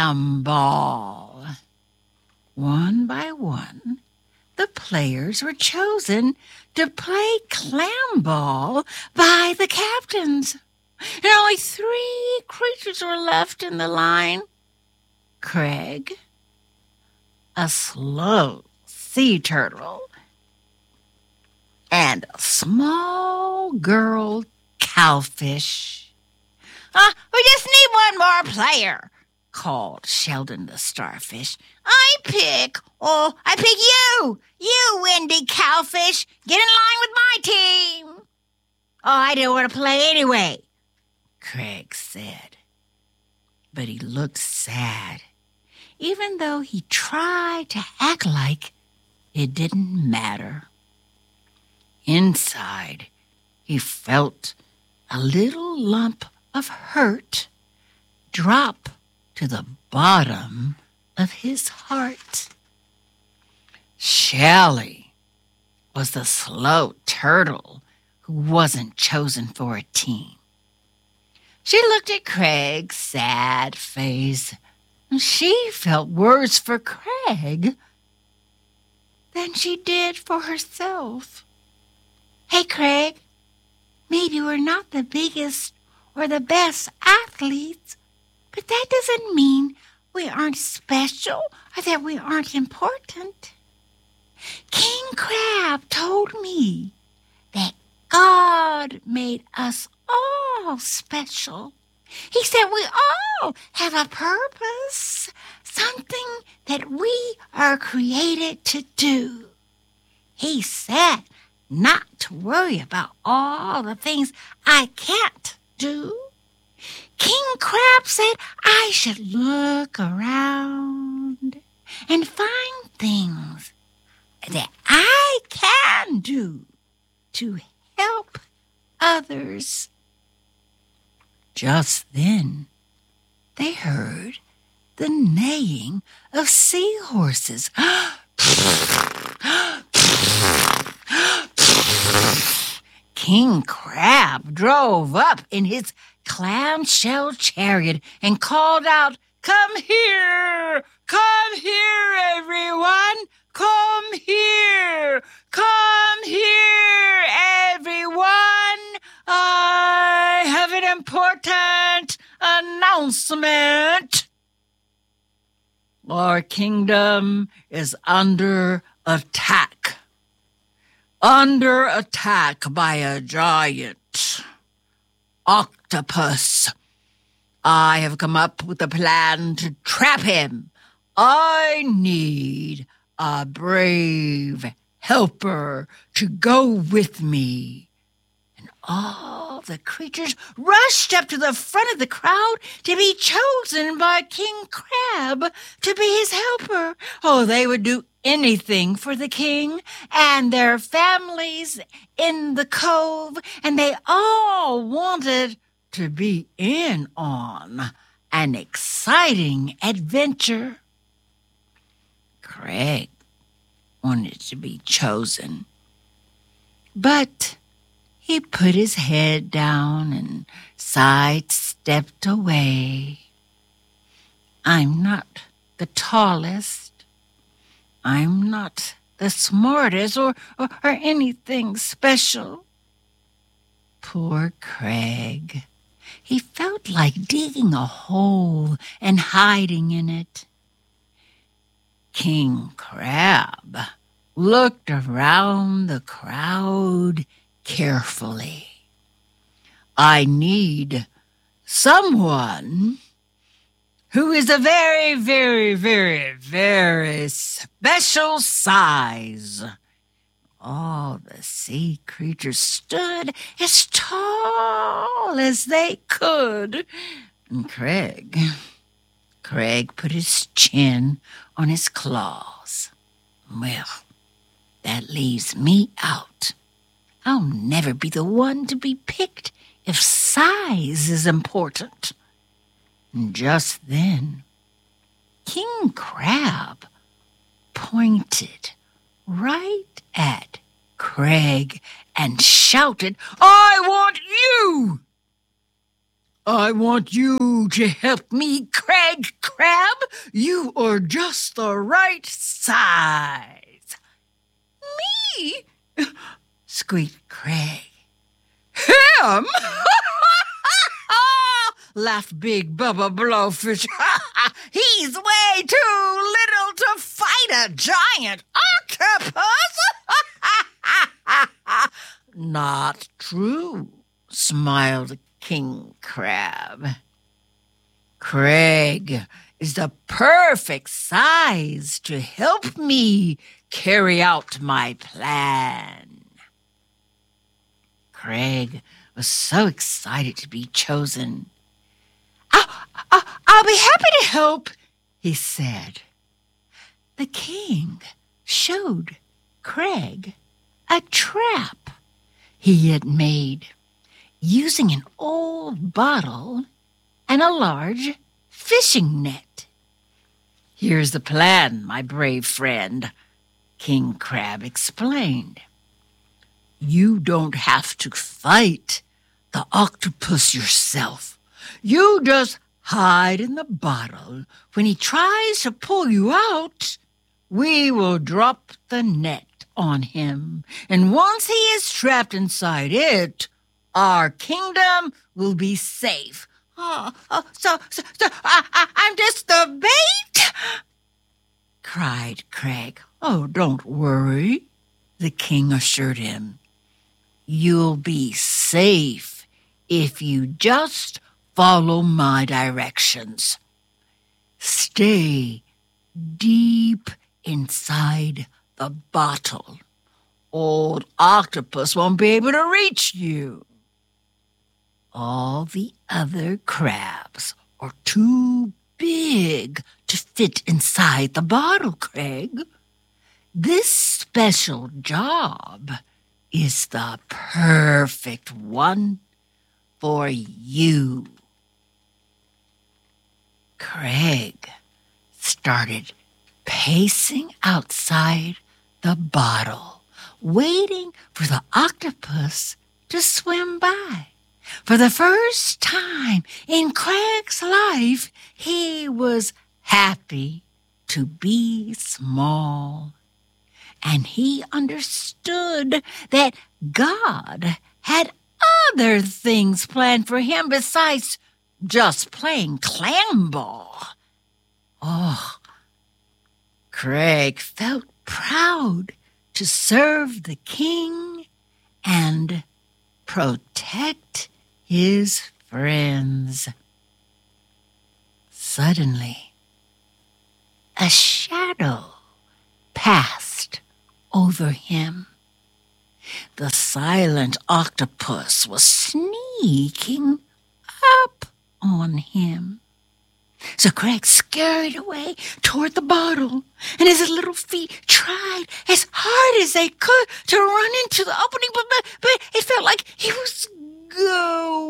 clam ball. One by one, the players were chosen to play clam ball by the captains. And only 3 creatures were left in the line. Craig, a slow sea turtle, and a small girl cowfish. We just need one more player, called Sheldon the starfish. I pick you! You, Wendy Cowfish! Get in line with my team! Oh, I didn't want to play anyway, Craig said. But he looked sad, even though he tried to act like it didn't matter. Inside, he felt a little lump of hurt drop to the bottom of his heart. Shelley was the slow turtle who wasn't chosen for a team. She looked at Craig's sad face, and she felt worse for Craig than she did for herself. Hey, Craig, maybe we're not the biggest or the best athletes, but that doesn't mean we aren't special or that we aren't important. King Crab told me that God made us all special. He said we all have a purpose, something that we are created to do. He said not to worry about all the things I can't do. King Crab said I should look around and find things that I can do to help others. Just then, they heard the neighing of seahorses. King Crab drove up in his clamshell chariot and called out, "Come here! Come here, everyone! Come here! Come here, everyone! I have an important announcement. Our kingdom is under attack. Under attack by a giant octopus. I have come up with a plan to trap him. I need a brave helper to go with me." And all the creatures rushed up to the front of the crowd to be chosen by King Crab to be his helper. Oh, they would do anything for the king and their families in the cove, and they all wanted to be in on an exciting adventure. Craig wanted to be chosen, but he put his head down and sidestepped away. I'm not the tallest. I'm not the smartest or anything special. Poor Craig. He felt like digging a hole and hiding in it. King Crab looked around the crowd carefully. I need someone who is a very, very, very, very special size. All the sea creatures stood as tall as they could. And Craig put his chin on his claws. Well, that leaves me out. I'll never be the one to be picked if size is important. And just then, King Crab pointed right at Craig and shouted, "I want you!" I want you to help me, Craig Crab. You are just the right size. Me? Squeaked Craig. Him? Laughed Big Bubba Blowfish. He's way too little to fight a giant octopus. Not true, smiled King Crab. Craig is the perfect size to help me carry out my plan. Craig was so excited to be chosen. I'll be happy to help, he said. The king showed Craig a trap he had made using an old bottle and a large fishing net. Here's the plan, my brave friend, King Crab explained. You don't have to fight the octopus yourself. You just hide in the bottle. When he tries to pull you out, we will drop the net on him. And once he is trapped inside it, our kingdom will be safe. So I'm just the bait? Cried Craig. Oh, don't worry, the king assured him. You'll be safe if you just follow my directions. Stay deep inside the bottle. Old octopus won't be able to reach you. All the other crabs are too big to fit inside the bottle, Craig. This special job is the perfect one for you. Craig started pacing outside the bottle, waiting for the octopus to swim by. For the first time in Craig's life, he was happy to be small. And he understood that God had other things planned for him besides just playing clam ball. Oh, Craig felt proud to serve the king and protect his friends. Suddenly, a shadow passed over him. The silent octopus was sneaking up on him. So Craig scurried away toward the bottle, and his little feet tried as hard as they could to run into the opening, but it felt like he was going